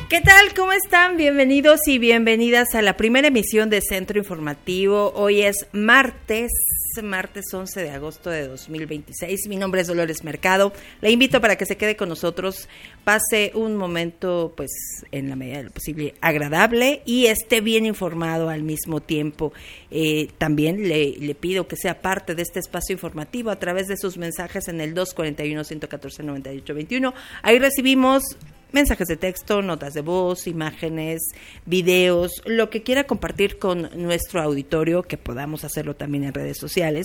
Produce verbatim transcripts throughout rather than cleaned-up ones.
¿Qué tal? ¿Cómo están? Bienvenidos y bienvenidas a la primera emisión de Centro Informativo. Hoy es martes, martes once de agosto de dos mil veintiséis. Mi nombre es Dolores Mercado. Le invito para que se quede con nosotros, pase un momento, pues, en la medida de lo posible, agradable y esté bien informado al mismo tiempo. Eh, también le, le pido que sea parte de este espacio informativo a través de sus mensajes en el dos cuatro uno, uno uno cuatro, nueve ocho dos uno. Ahí recibimos mensajes de texto, notas de voz, imágenes, videos, lo que quiera compartir con nuestro auditorio, que podamos hacerlo también en redes sociales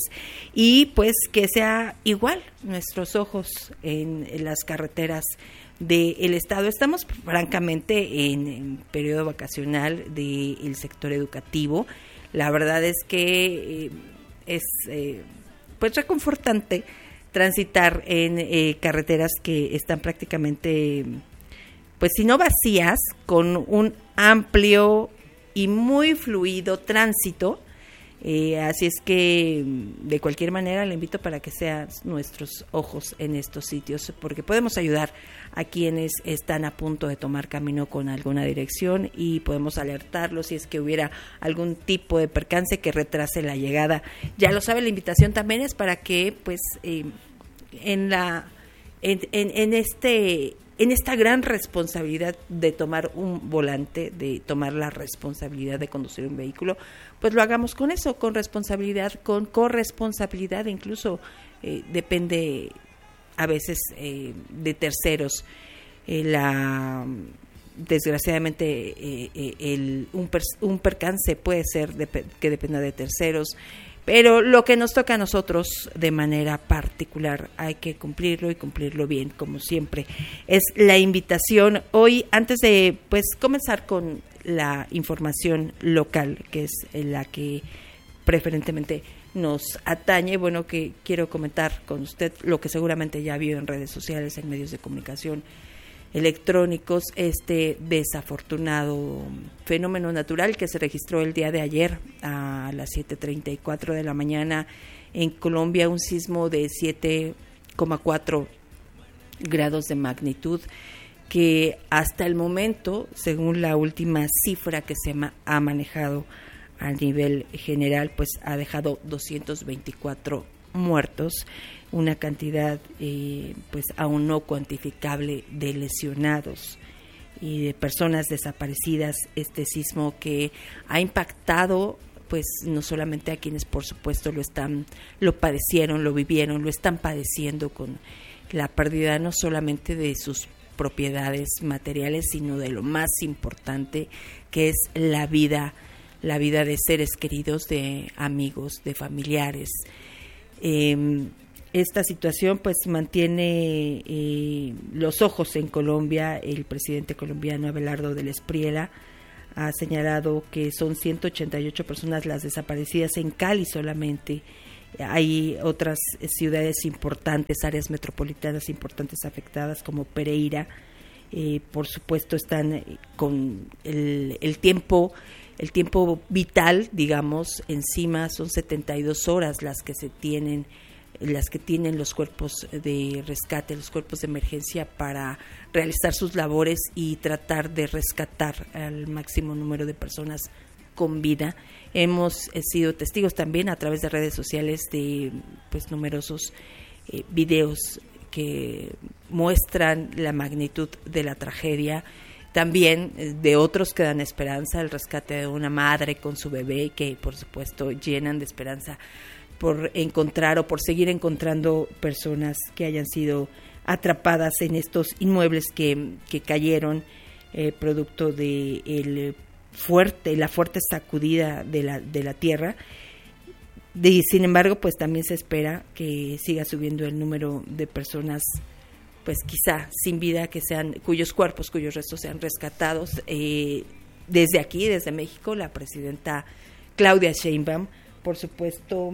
y pues que sea igual nuestros ojos en, en las carreteras del estado. Estamos francamente en, en periodo vacacional del sector educativo. La verdad es que eh, es eh, pues reconfortante transitar en eh, carreteras que están prácticamente, pues si no vacías, con un amplio y muy fluido tránsito. Eh, así es que de cualquier manera le invito para que sean nuestros ojos en estos sitios, porque podemos ayudar a quienes están a punto de tomar camino con alguna dirección y podemos alertarlos si es que hubiera algún tipo de percance que retrase la llegada. Ya lo sabe, la invitación también es para que pues eh, en la en, en, en este en esta gran responsabilidad de tomar un volante, de tomar la responsabilidad de conducir un vehículo, pues lo hagamos con eso, con responsabilidad, con corresponsabilidad, incluso eh, depende a veces eh, de terceros. Eh, la desgraciadamente eh, eh, el, un, per, un percance puede ser de, que dependa de terceros, pero lo que nos toca a nosotros de manera particular hay que cumplirlo y cumplirlo bien, como siempre. Es la invitación hoy, antes de pues comenzar con la información local, que es la que preferentemente nos atañe. Bueno, que quiero comentar con usted lo que seguramente ya vio en redes sociales, en medios de comunicación electrónicos, este desafortunado fenómeno natural que se registró el día de ayer a las siete treinta y cuatro de la mañana en Colombia, un sismo de siete coma cuatro grados de magnitud, que hasta el momento, según la última cifra que se ha manejado a nivel general, pues ha dejado doscientos veinticuatro muertos, una cantidad eh, pues aún no cuantificable de lesionados y de personas desaparecidas. Este sismo que ha impactado pues no solamente a quienes por supuesto lo están, lo padecieron, lo vivieron, lo están padeciendo con la pérdida no solamente de sus propiedades materiales, sino de lo más importante, que es la vida, la vida de seres queridos, de amigos, de familiares. Eh, esta situación pues mantiene eh, los ojos en Colombia. El presidente colombiano Abelardo del Espriella ha señalado que son ciento ochenta y ocho personas las desaparecidas en Cali solamente. Hay otras ciudades importantes, áreas metropolitanas importantes afectadas como Pereira. Eh, por supuesto están con el, el tiempo el tiempo vital, digamos, encima. Son setenta y dos horas las que se tienen las que tienen los cuerpos de rescate, los cuerpos de emergencia, para realizar sus labores y tratar de rescatar al máximo número de personas con vida. Hemos eh, sido testigos también a través de redes sociales de pues numerosos eh, videos que muestran la magnitud de la tragedia, también eh, de otros que dan esperanza, el rescate de una madre con su bebé, que por supuesto llenan de esperanza por encontrar o por seguir encontrando personas que hayan sido atrapadas en estos inmuebles que, que cayeron eh, producto de el fuerte, la fuerte sacudida de la, de la tierra. De, sin embargo, pues también se espera que siga subiendo el número de personas, pues quizá sin vida, que sean, cuyos cuerpos, cuyos restos sean rescatados. Eh, desde aquí, desde México, la presidenta Claudia Sheinbaum, por supuesto,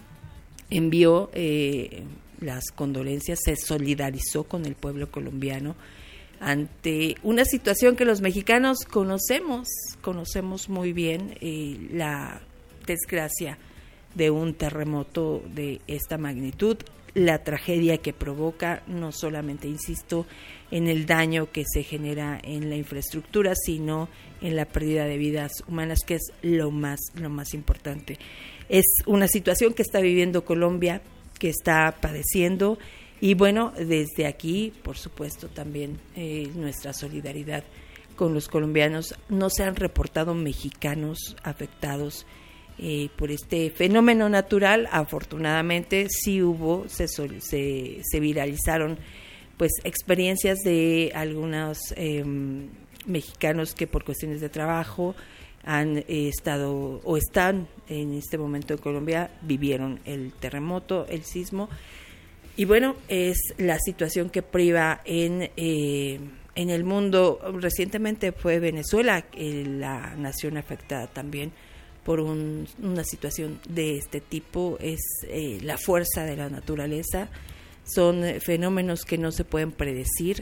envió eh, las condolencias, se solidarizó con el pueblo colombiano ante una situación que los mexicanos conocemos, conocemos muy bien, eh, la desgracia de un terremoto de esta magnitud. la tragedia que provoca, no solamente, insisto, en el daño que se genera en la infraestructura, sino en la pérdida de vidas humanas, que es lo más, lo más importante. Es una situación que está viviendo Colombia, que está padeciendo, y bueno, desde aquí, por supuesto, también eh, nuestra solidaridad con los colombianos. No se han reportado mexicanos afectados Eh, por este fenómeno natural. Afortunadamente sí hubo, se, se, se viralizaron pues experiencias de algunos eh, mexicanos que por cuestiones de trabajo han eh, estado o están en este momento en Colombia, vivieron el terremoto, el sismo, y bueno, es la situación que priva en eh, en el mundo. Recientemente fue Venezuela eh, la nación afectada también por un, una situación de este tipo. Es eh, la fuerza de la naturaleza, son eh, fenómenos que no se pueden predecir,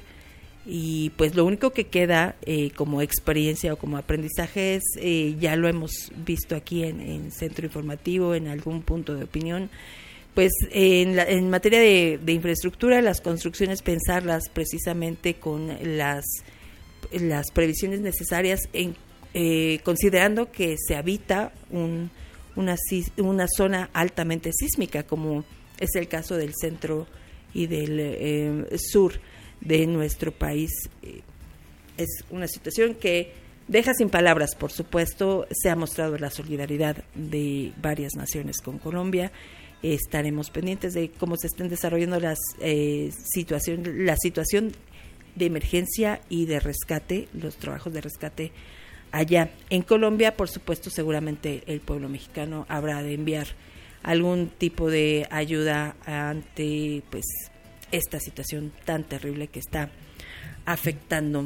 y pues lo único que queda eh, como experiencia o como aprendizaje es, eh, ya lo hemos visto aquí en, en Centro Informativo, en algún punto de opinión, pues en, la, en materia de, de infraestructura, las construcciones, pensarlas precisamente con las, las previsiones necesarias en Eh, considerando que se habita un, una, una zona altamente sísmica, como es el caso del centro y del eh, sur de nuestro país. Eh, es una situación que deja sin palabras, por supuesto. Se ha mostrado la solidaridad de varias naciones con Colombia. Eh, estaremos pendientes de cómo se estén desarrollando las eh, situación, la situación de emergencia y de rescate, los trabajos de rescate allá en Colombia. Por supuesto, seguramente el pueblo mexicano habrá de enviar algún tipo de ayuda ante pues esta situación tan terrible que está afectando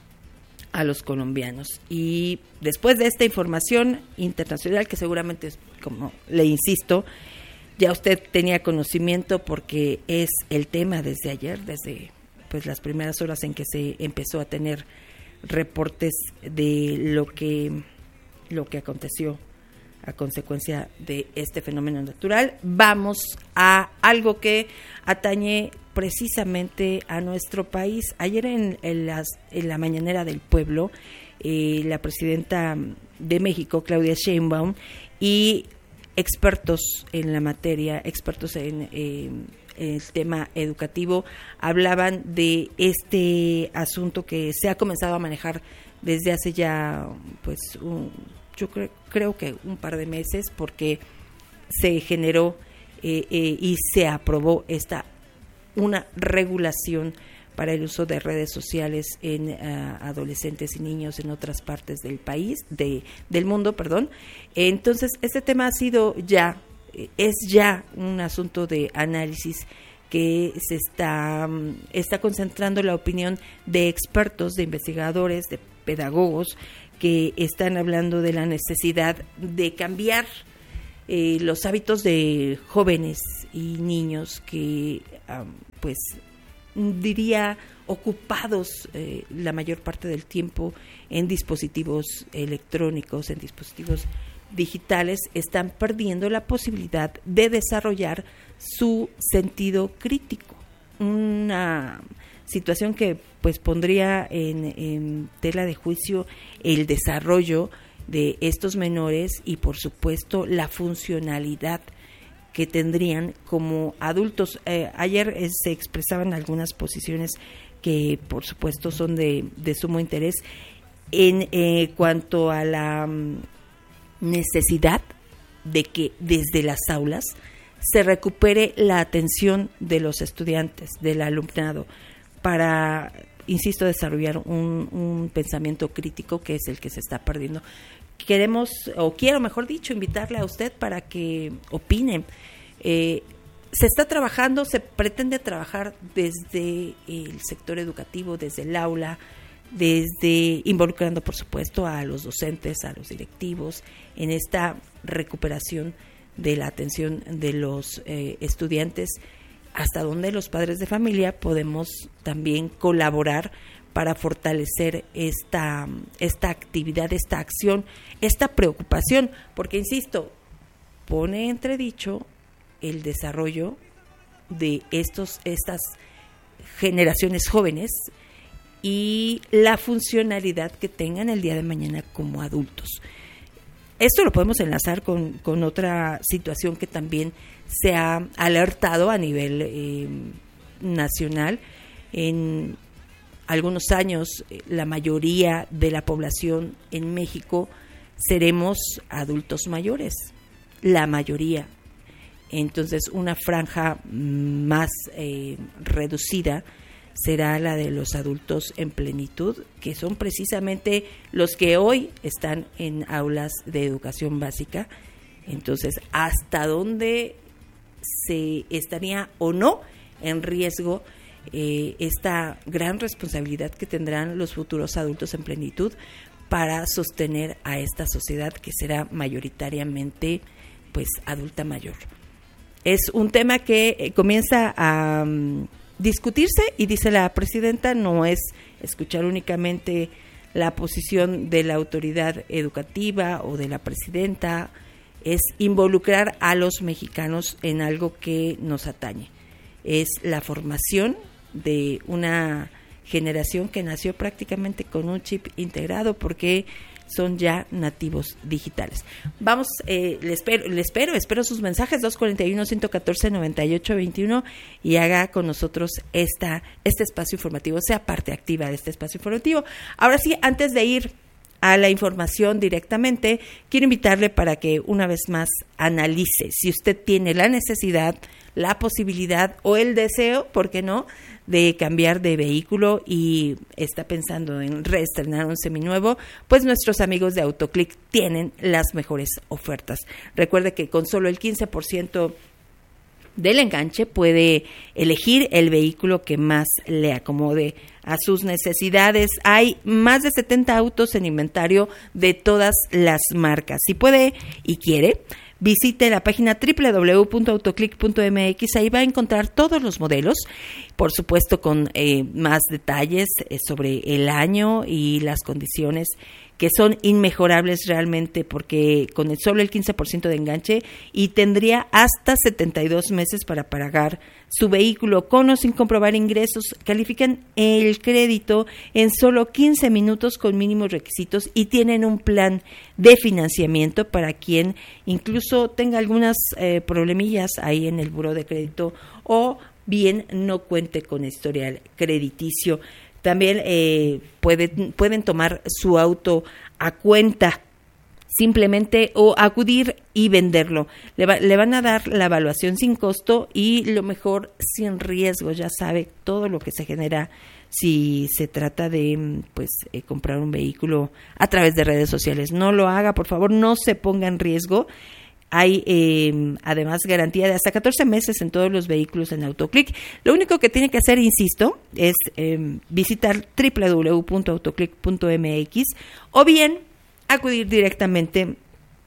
a los colombianos. Y después de esta información internacional, que seguramente, como le insisto, ya usted tenía conocimiento porque es el tema desde ayer, desde pues las primeras horas en que se empezó a tener reportes de lo que lo que aconteció a consecuencia de este fenómeno natural. Vamos a algo que atañe precisamente a nuestro país. Ayer en, en, las, en la mañanera del pueblo, eh, la presidenta de México, Claudia Sheinbaum, y expertos en la materia, expertos en eh, el tema educativo, hablaban de este asunto que se ha comenzado a manejar desde hace ya, pues, un, yo cre- creo que un par de meses, porque se generó eh, eh, y se aprobó esta una regulación para el uso de redes sociales en uh, adolescentes y niños en otras partes del país, de del mundo, perdón. Entonces, este tema ha sido ya es ya un asunto de análisis que se está, está concentrando la opinión de expertos, de investigadores, de pedagogos, que están hablando de la necesidad de cambiar eh, los hábitos de jóvenes y niños que, um, pues, diría, ocupados eh, la mayor parte del tiempo en dispositivos electrónicos, en dispositivos digitales, están perdiendo la posibilidad de desarrollar su sentido crítico. Una situación que pues pondría en, en tela de juicio el desarrollo de estos menores y por supuesto la funcionalidad que tendrían como adultos. Eh, ayer eh, se expresaban algunas posiciones que por supuesto son de, de sumo interés en eh, cuanto a la um, necesidad de que desde las aulas se recupere la atención de los estudiantes, del alumnado, para, insisto, desarrollar un, un pensamiento crítico, que es el que se está perdiendo. Queremos, o quiero, mejor dicho, invitarle a usted para que opine. Eh, se está trabajando, se pretende trabajar desde el sector educativo, desde el aula, desde involucrando, por supuesto, a los docentes, a los directivos, en esta recuperación de la atención de los eh, estudiantes, hasta donde los padres de familia podemos también colaborar para fortalecer esta, esta actividad, esta acción, esta preocupación, porque, insisto, pone entredicho el desarrollo de estos estas generaciones jóvenes y la funcionalidad que tengan el día de mañana como adultos. Esto lo podemos enlazar con, con otra situación que también se ha alertado a nivel eh, nacional. En algunos años, la mayoría de la población en México seremos adultos mayores, la mayoría. Entonces, una franja más eh, reducida será la de los adultos en plenitud, que son precisamente los que hoy están en aulas de educación básica. Entonces, ¿hasta dónde se estaría o no en riesgo eh, esta gran responsabilidad que tendrán los futuros adultos en plenitud para sostener a esta sociedad que será mayoritariamente pues adulta mayor? Es un tema que eh, comienza a um, discutirse, y dice la presidenta, no es escuchar únicamente la posición de la autoridad educativa o de la presidenta, es involucrar a los mexicanos en algo que nos atañe. Es la formación de una generación que nació prácticamente con un chip integrado, porque son ya nativos digitales. Vamos, eh, le espero, le espero, espero sus mensajes, dos cuarenta y uno, ciento catorce, noventa y ocho veintiuno, y haga con nosotros esta, este espacio informativo, sea parte activa de este espacio informativo. Ahora sí, antes de ir a la información directamente, quiero invitarle para que una vez más analice si usted tiene la necesidad, la posibilidad o el deseo, ¿por qué no?, de cambiar de vehículo y está pensando en reestrenar un seminuevo. Pues nuestros amigos de Autoclick tienen las mejores ofertas. Recuerde que con solo el quince por ciento del enganche puede elegir el vehículo que más le acomode a sus necesidades. Hay más de setenta autos en inventario de todas las marcas. Si puede y quiere, visite la página doble u doble u doble u punto autoclick punto m x, ahí va a encontrar todos los modelos, por supuesto con eh, más detalles eh, sobre el año y las condiciones, que son inmejorables realmente, porque con el solo el quince por ciento de enganche y tendría hasta setenta y dos meses para pagar su vehículo con o sin comprobar ingresos. Califican el crédito en solo quince minutos con mínimos requisitos y tienen un plan de financiamiento para quien incluso tenga algunas eh, problemillas ahí en el buró de crédito o bien no cuente con historial crediticio. También eh, pueden, pueden tomar su auto a cuenta simplemente o acudir y venderlo. Le, va, le van a dar la evaluación sin costo y lo mejor sin riesgo. Ya sabe todo lo que se genera si se trata de pues eh, comprar un vehículo a través de redes sociales. No lo haga, por favor, no se ponga en riesgo. Hay eh, además garantía de hasta catorce meses en todos los vehículos en Autoclick. Lo único que tiene que hacer, insisto, es eh, visitar doble u doble u doble u punto autoclick punto m x o bien acudir directamente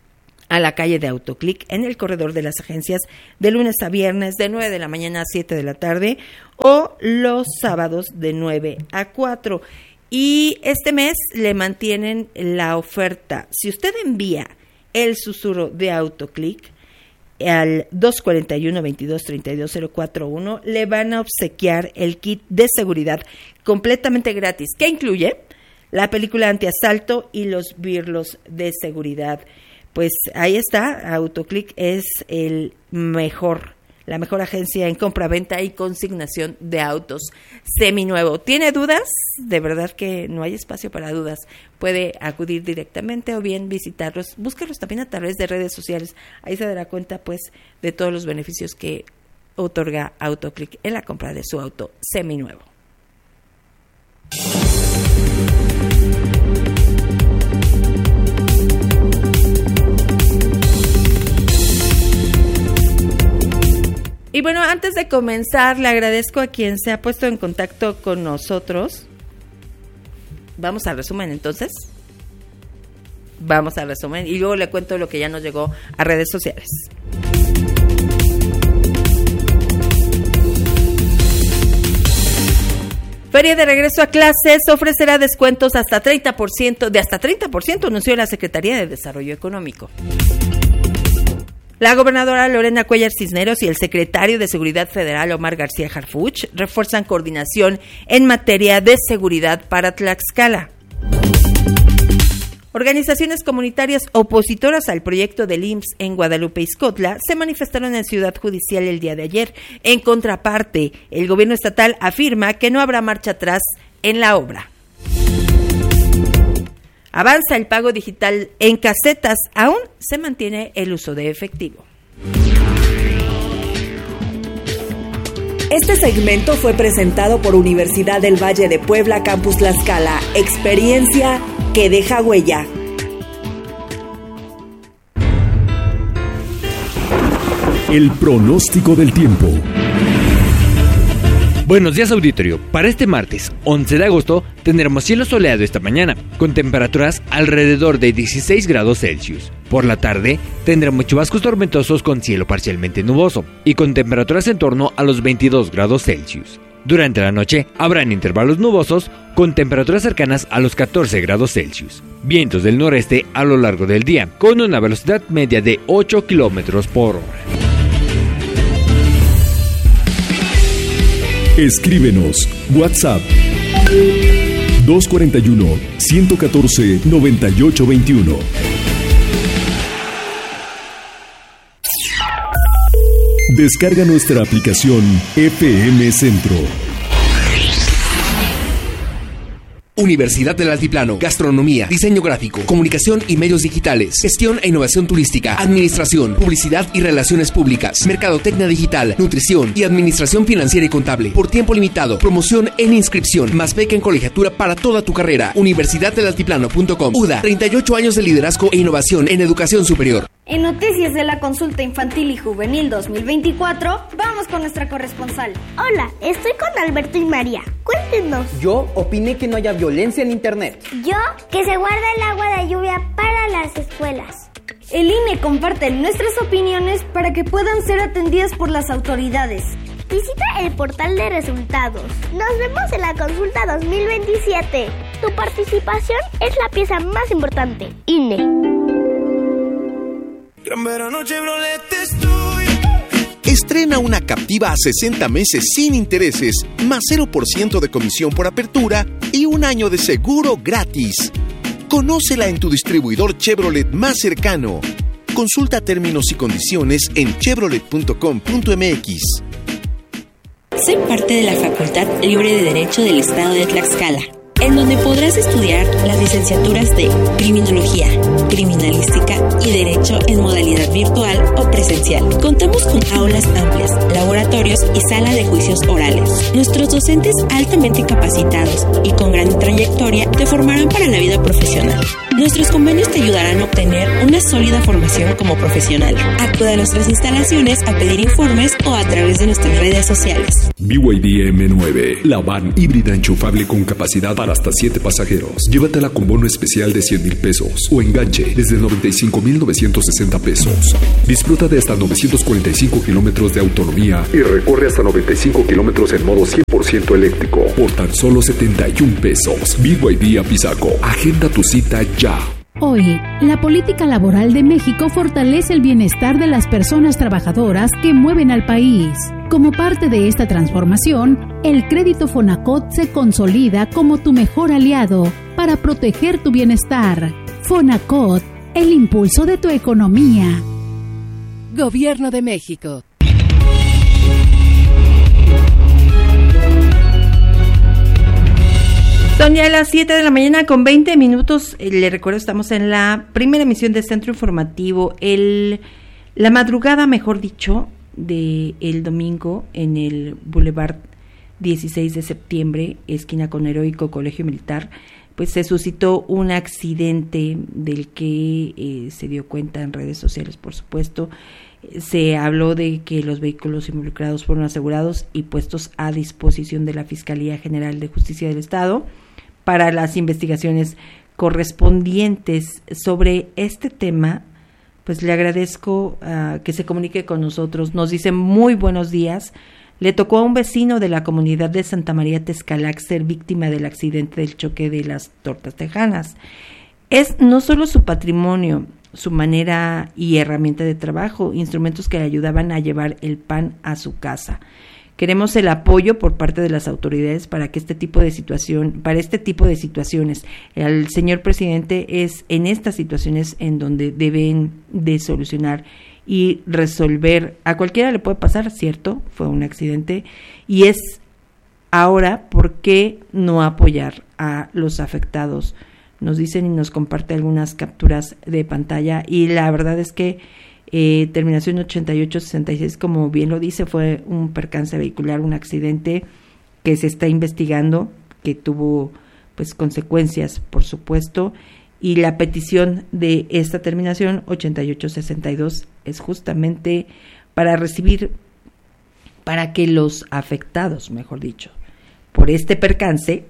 a la calle de Autoclick en el corredor de las agencias de lunes a viernes de nueve de la mañana a siete de la tarde o los sábados de nueve a cuatro. Y este mes le mantienen la oferta. Si usted envía el susurro de Autoclick al dos cuarenta y uno, veintidós, treinta y dos, cero cuatro uno, le van a obsequiar el kit de seguridad completamente gratis, que incluye la película antiasalto y los birlos de seguridad. Pues ahí está, Autoclick es el mejor, la mejor agencia en compra-venta y consignación de autos seminuevo. ¿Tiene dudas? De verdad que no hay espacio para dudas. Puede acudir directamente o bien visitarlos. Búsquelos también a través de redes sociales. Ahí se dará cuenta pues de todos los beneficios que otorga Autoclick en la compra de su auto seminuevo. Y bueno, antes de comenzar, le agradezco a quien se ha puesto en contacto con nosotros. Vamos al resumen entonces. Vamos al resumen y luego le cuento lo que ya nos llegó a redes sociales. Feria de regreso a clases ofrecerá descuentos hasta treinta por ciento, de hasta treinta por ciento, anunció la Secretaría de Desarrollo Económico. La gobernadora Lorena Cuellar Cisneros y el secretario de Seguridad Federal Omar García Harfuch refuerzan coordinación en materia de seguridad para Tlaxcala. Organizaciones comunitarias opositoras al proyecto del I M S S en Guadalupe Ixcotla se manifestaron en Ciudad Judicial el día de ayer. En contraparte, el gobierno estatal afirma que no habrá marcha atrás en la obra. Avanza el pago digital en casetas, aún se mantiene el uso de efectivo. Este segmento fue presentado por Universidad del Valle de Puebla, Campus Tlaxcala. Experiencia que deja huella. El pronóstico del tiempo. Buenos días, auditorio. Para este martes, once de agosto, tendremos cielo soleado esta mañana, con temperaturas alrededor de dieciséis grados Celsius. Por la tarde, tendremos chubascos tormentosos con cielo parcialmente nuboso y con temperaturas en torno a los veintidós grados Celsius. Durante la noche, habrán intervalos nubosos con temperaturas cercanas a los catorce grados Celsius. Vientos del noreste a lo largo del día, con una velocidad media de ocho kilómetros por hora. Escríbenos, WhatsApp dos cuatro uno, uno uno cuatro, nueve ocho dos uno. Descarga nuestra aplicación F M Centro. Universidad del Altiplano, Gastronomía, Diseño Gráfico, Comunicación y Medios Digitales, Gestión e Innovación Turística, Administración, Publicidad y Relaciones Públicas, Mercadotecnia Digital, Nutrición y Administración Financiera y Contable. Por tiempo limitado, promoción en inscripción, más beca en colegiatura para toda tu carrera. Universidad del Altiplano punto com. U D A, treinta y ocho años de liderazgo e innovación en educación superior. En Noticias de la Consulta Infantil y Juvenil dos mil veinticuatro, vamos con nuestra corresponsal. Hola, estoy con Alberto y María. Cuéntenos. Yo opiné que no haya violencia en internet. Yo, que se guarda el agua de lluvia para las escuelas. El I N E comparte nuestras opiniones para que puedan ser atendidas por las autoridades. Visita el portal de resultados. Nos vemos en la consulta dos mil veintisiete. Tu participación es la pieza más importante. I N E. Gran verano Chevrolet estoy. Estrena una Captiva a sesenta meses sin intereses, más cero por ciento de comisión por apertura y un año de seguro gratis. Conócela en tu distribuidor Chevrolet más cercano. Consulta términos y condiciones en chevrolet punto com punto m x. Soy parte de la Facultad Libre de Derecho del Estado de Tlaxcala, en donde podrás estudiar las licenciaturas de Criminología, Criminalística y Derecho en modalidad virtual o presencial. Contamos con aulas amplias, laboratorios y sala de juicios orales. Nuestros docentes altamente capacitados y con gran trayectoria te formarán para la vida profesional. Nuestros convenios te ayudarán a obtener una sólida formación como profesional. Acude a nuestras instalaciones a pedir informes o a través de nuestras redes sociales. B Y D M nueve, la van híbrida enchufable con capacidad para hasta siete pasajeros. Llévatela con bono especial de cien mil pesos o enganche desde noventa y cinco mil novecientos sesenta pesos. Disfruta de hasta novecientos cuarenta y cinco kilómetros de autonomía y recorre hasta noventa y cinco kilómetros en modo cien por ciento eléctrico por tan solo setenta y un pesos. B Y D Apizaco. Agenda tu cita ya. Hoy, la política laboral de México fortalece el bienestar de las personas trabajadoras que mueven al país. Como parte de esta transformación, el crédito Fonacot se consolida como tu mejor aliado para proteger tu bienestar. Fonacot, el impulso de tu economía. Gobierno de México. Son ya las siete de la mañana con veinte minutos. Le recuerdo, estamos en la primera emisión de Centro Informativo. El, la madrugada, mejor dicho, de el domingo en el Boulevard dieciséis de septiembre, esquina con Heroico Colegio Militar, pues se suscitó un accidente del que eh, se dio cuenta en redes sociales, por supuesto. Se habló de que los vehículos involucrados fueron asegurados y puestos a disposición de la Fiscalía General de Justicia del Estado para las investigaciones correspondientes. Sobre este tema, pues le agradezco uh, que se comunique con nosotros. Nos dice: muy buenos días. Le tocó a un vecino de la comunidad de Santa María Texcalac ser víctima del accidente del choque de las tortas tejanas. Es no solo su patrimonio, su manera y herramienta de trabajo, instrumentos que le ayudaban a llevar el pan a su casa. Queremos el apoyo por parte de las autoridades para que este tipo de situación, para este tipo de situaciones. El señor presidente es en estas situaciones en donde deben de solucionar y resolver. A cualquiera le puede pasar, ¿cierto? Fue un accidente y es ahora por qué no apoyar a los afectados. Nos dicen y nos comparte algunas capturas de pantalla y la verdad es que Eh, terminación ochenta y ocho sesenta y seis, como bien lo dice, fue un percance vehicular, un accidente que se está investigando, que tuvo pues consecuencias, por supuesto, y la petición de esta terminación ochenta y ocho sesenta y dos es justamente para recibir, para que los afectados, mejor dicho, por este percance,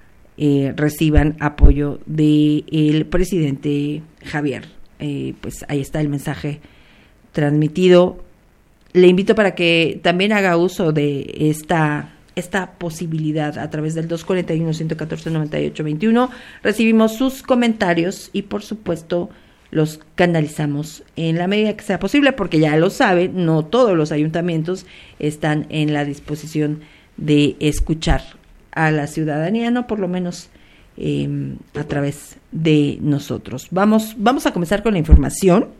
eh, reciban apoyo de el presidente Javier. Eh, pues ahí está el mensaje transmitido. Le invito para que también haga uso de esta esta posibilidad a través del dos cuatro uno, uno uno cuatro, nueve ocho dos uno. Recibimos sus comentarios y por supuesto los canalizamos en la medida que sea posible, porque ya lo saben, no todos los ayuntamientos están en la disposición de escuchar a la ciudadanía, no por lo menos eh, a través de nosotros. Vamos, vamos a comenzar con la información.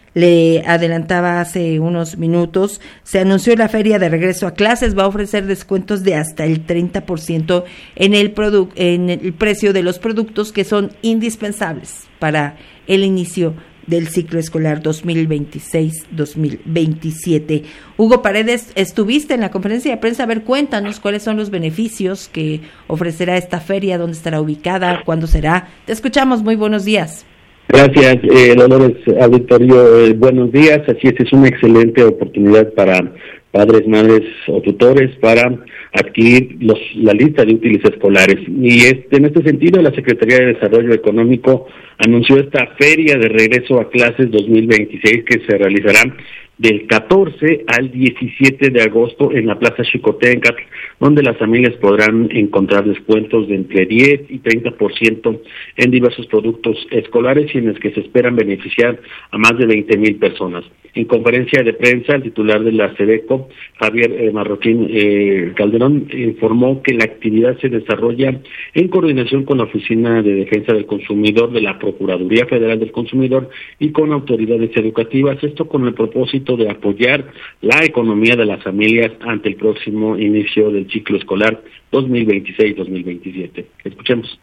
Le adelantaba hace unos minutos, se anunció la feria de regreso a clases, va a ofrecer descuentos de hasta el treinta por ciento en el produ- en el precio de los productos que son indispensables para el inicio del ciclo escolar dos mil veintiséis dos mil veintisiete. Hugo Paredes, estuviste en la conferencia de prensa, a ver, cuéntanos cuáles son los beneficios que ofrecerá esta feria, dónde estará ubicada, cuándo será. Te escuchamos, muy buenos días. Gracias, eh, Dolores Auditorio, eh, buenos días. Así es, es una excelente oportunidad para padres, madres o tutores para adquirir los, la lista de útiles escolares. Y este, en este sentido, la Secretaría de Desarrollo Económico anunció esta Feria de Regreso a Clases dos mil veintiséis que se realizará del catorce al diecisiete de agosto en la Plaza Xicoténcatl, donde las familias podrán encontrar descuentos de entre diez y treinta por ciento en diversos productos escolares y en los que se esperan beneficiar a más de veinte mil personas. En conferencia de prensa, el titular de la SEDECO, Javier eh, Marroquín eh, Calderón, informó que la actividad se desarrolla en coordinación con la Oficina de Defensa del Consumidor de la Procuraduría Federal del Consumidor y con autoridades educativas, esto con el propósito de apoyar la economía de las familias ante el próximo inicio del ciclo escolar dos mil veintiséis dos mil veintisiete. Escuchemos.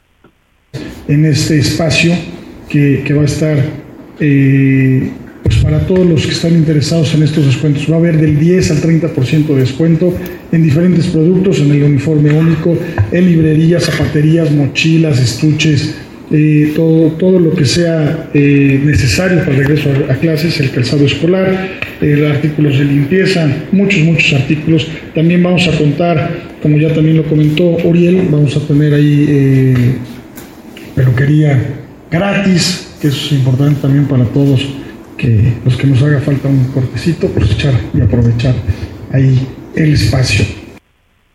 En este espacio que, que va a estar eh, pues para todos los que están interesados en estos descuentos, va a haber del diez al treinta por ciento de descuento en diferentes productos, en el uniforme único, en librerías, zapaterías, mochilas, estuches, Eh, todo, todo lo que sea eh, necesario para el regreso a, a clases, el calzado escolar, eh, artículos de limpieza, muchos, muchos artículos. También vamos a contar, como ya también lo comentó Uriel, vamos a tener ahí eh, peluquería gratis, que eso es importante también para todos, que los que nos haga falta un cortecito, pues echar y aprovechar ahí el espacio.